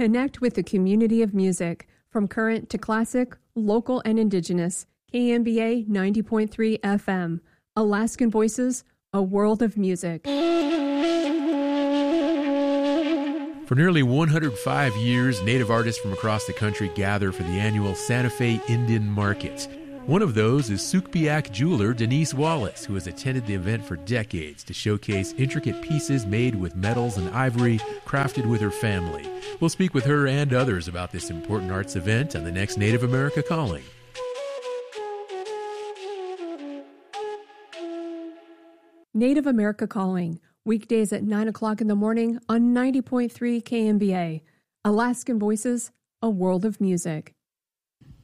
Connect with the community of music, from current to classic, local and indigenous. KMBA 90.3 FM. Alaskan Voices, a world of music. For nearly 105 years, Native artists from across the country gather for the annual Santa Fe Indian Market. One of those is Sukpiak jeweler Denise Wallace, who has attended the event for decades to showcase intricate pieces made with metals and ivory crafted with her family. We'll speak with her and others about this important arts event on the next Native America Calling. Native America Calling, weekdays at 9 o'clock in the morning on 90.3 KMBA. Alaskan Voices, a world of music.